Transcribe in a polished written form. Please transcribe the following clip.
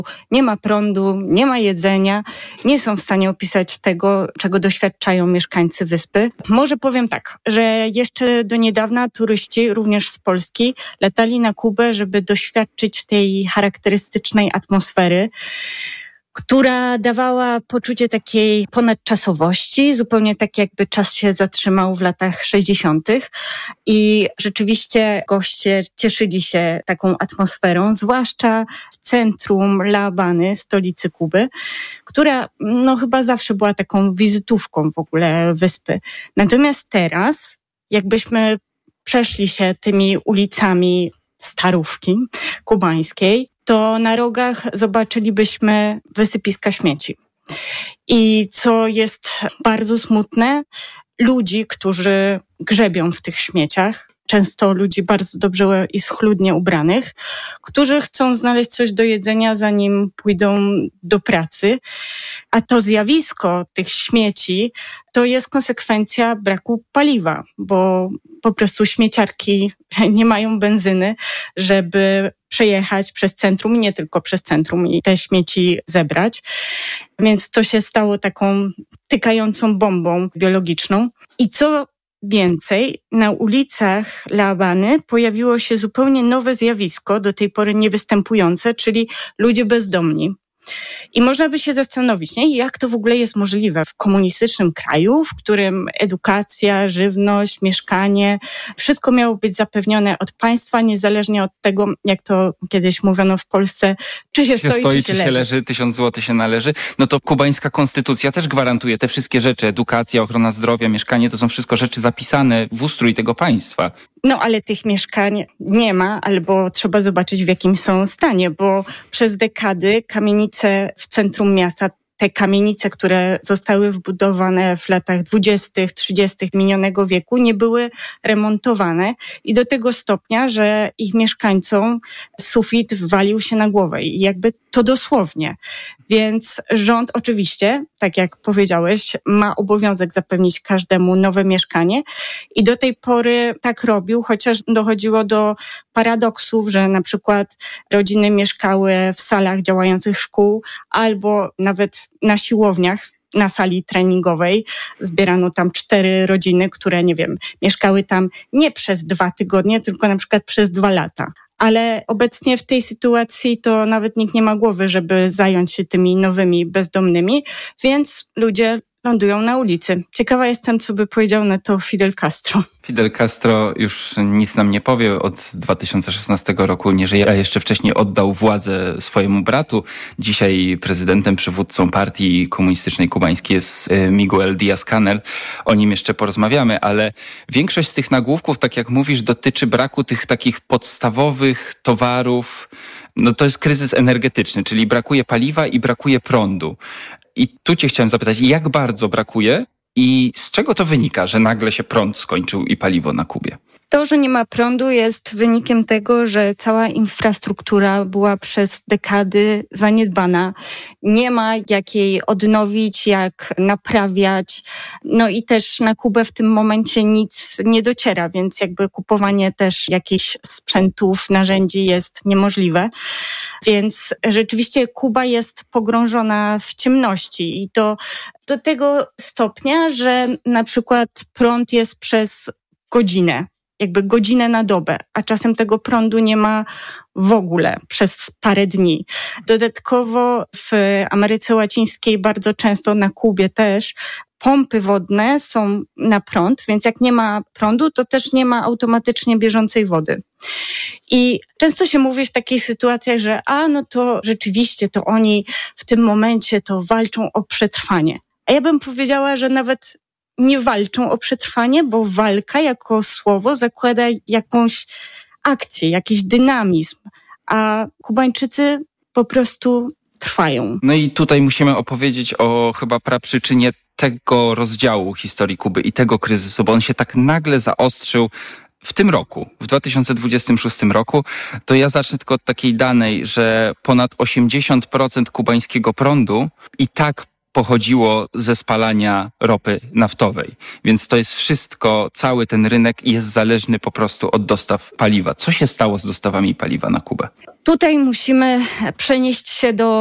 nie ma prądu, nie ma jedzenia, nie są w stanie opisać tego, czego doświadczają mieszkańcy wyspy. Może powiem tak, że jeszcze do niedawna turyści, również z Polski, latali na Kubę, żeby doświadczyć tej charakterystycznej atmosfery, która dawała poczucie takiej ponadczasowości, zupełnie tak jakby czas się zatrzymał w latach 60. I rzeczywiście goście cieszyli się taką atmosferą, zwłaszcza w centrum La Habany, stolicy Kuby, która chyba zawsze była taką wizytówką w ogóle wyspy. Natomiast teraz, jakbyśmy przeszli się tymi ulicami Starówki kubańskiej, to na rogach zobaczylibyśmy wysypiska śmieci. I co jest bardzo smutne, ludzi, którzy grzebią w tych śmieciach, często ludzi bardzo dobrze i schludnie ubranych, którzy chcą znaleźć coś do jedzenia, zanim pójdą do pracy. A to zjawisko tych śmieci to jest konsekwencja braku paliwa, bo po prostu śmieciarki nie mają benzyny, żeby przejechać przez centrum, nie tylko przez centrum i te śmieci zebrać. Więc to się stało taką tykającą bombą biologiczną. I co więcej, na ulicach La Habany pojawiło się zupełnie nowe zjawisko, do tej pory niewystępujące, czyli ludzie bezdomni. I można by się zastanowić, jak to w ogóle jest możliwe w komunistycznym kraju, w którym edukacja, żywność, mieszkanie, wszystko miało być zapewnione od państwa, niezależnie od tego, jak to kiedyś mówiono w Polsce, czy się stoi, czy się leży. 1000 zł się należy. No to kubańska konstytucja też gwarantuje te wszystkie rzeczy. Edukacja, ochrona zdrowia, mieszkanie, to są wszystko rzeczy zapisane w ustrój tego państwa. No ale tych mieszkań nie ma, albo trzeba zobaczyć, w jakim są stanie, bo przez dekady kamienice w centrum miasta, te kamienice, które zostały wbudowane w latach 20., 30. minionego wieku, nie były remontowane i do tego stopnia, że ich mieszkańcom sufit walił się na głowę i jakby to dosłownie. Więc rząd oczywiście, tak jak powiedziałeś, ma obowiązek zapewnić każdemu nowe mieszkanie i do tej pory tak robił, chociaż dochodziło do paradoksów, że na przykład rodziny mieszkały w salach działających szkół albo nawet na siłowniach, na sali treningowej. Zbierano tam 4 rodziny, które, mieszkały tam nie przez 2 tygodnie, tylko na przykład przez 2 lata. Ale obecnie w tej sytuacji to nawet nikt nie ma głowy, żeby zająć się tymi nowymi bezdomnymi, więc ludzie lądują na ulicy. Ciekawa jestem, co by powiedział na to Fidel Castro. Fidel Castro już nic nam nie powie od 2016 roku, nie żyje, a jeszcze wcześniej oddał władzę swojemu bratu. Dzisiaj prezydentem, przywódcą partii komunistycznej kubańskiej jest Miguel Díaz-Canel. O nim jeszcze porozmawiamy, ale większość z tych nagłówków, tak jak mówisz, dotyczy braku tych takich podstawowych towarów. No to jest kryzys energetyczny, czyli brakuje paliwa i brakuje prądu. I tu cię chciałem zapytać, jak bardzo brakuje i z czego to wynika, że nagle się prąd skończył i paliwo na Kubie? To, że nie ma prądu, jest wynikiem tego, że cała infrastruktura była przez dekady zaniedbana. Nie ma jak jej odnowić, jak naprawiać. No i też na Kubę w tym momencie nic nie dociera, więc jakby kupowanie też jakichś sprzętów, narzędzi jest niemożliwe. Więc rzeczywiście Kuba jest pogrążona w ciemności i to do tego stopnia, że na przykład prąd jest przez godzinę. Jakby godzinę na dobę, a czasem tego prądu nie ma w ogóle przez parę dni. Dodatkowo w Ameryce Łacińskiej bardzo często, na Kubie też, pompy wodne są na prąd, więc jak nie ma prądu, to też nie ma automatycznie bieżącej wody. I często się mówi w takich sytuacjach, że no to rzeczywiście to oni w tym momencie to walczą o przetrwanie. A ja bym powiedziała, że nawet nie walczą o przetrwanie, bo walka jako słowo zakłada jakąś akcję, jakiś dynamizm, a Kubańczycy po prostu trwają. No i tutaj musimy opowiedzieć o chyba praprzyczynie tego rozdziału historii Kuby i tego kryzysu, bo on się tak nagle zaostrzył w tym roku, w 2026 roku. To ja zacznę tylko od takiej danej, że ponad 80% kubańskiego prądu i tak pochodziło ze spalania ropy naftowej. Więc to jest wszystko, cały ten rynek jest zależny po prostu od dostaw paliwa. Co się stało z dostawami paliwa na Kubę? Tutaj musimy przenieść się do